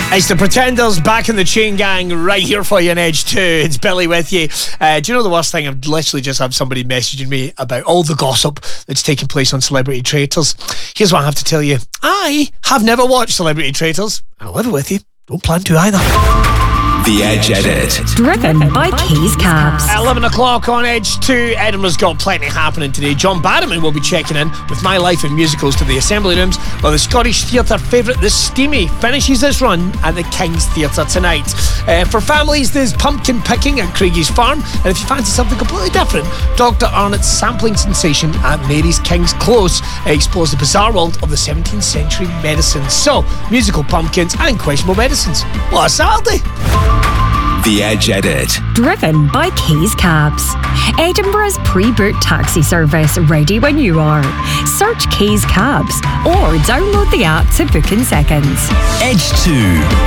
It's the Pretenders back in the chain gang right here for you on Edge 2. It's Billy with you. Do you know the worst thing? I've literally just had somebody messaging me about all the gossip that's taking place on Celebrity Traitors. Here's what I have to tell you. I have never watched Celebrity Traitors. I'll live it with you. Don't plan to either. The Edge Edit. Driven by Keys Cabs. At 11 o'clock on Edge 2, Edinburgh's got plenty happening today. John Barrowman will be checking in with My Life in Musicals to the Assembly Rooms, while the Scottish theatre favourite The Steamy finishes its run at the King's Theatre tonight. For families, there's pumpkin picking at Craigie's Farm, and if you fancy something completely different, Dr. Arnott's sampling sensation at Mary's King's Close explores the bizarre world of the 17th century medicines. So, musical pumpkins and questionable medicines. What a Saturday! The Edge Edit. Driven by Keys Cabs. Edinburgh's pre-booked taxi service, ready when you are. Search Keys Cabs or download the app to book in seconds. Edge 2.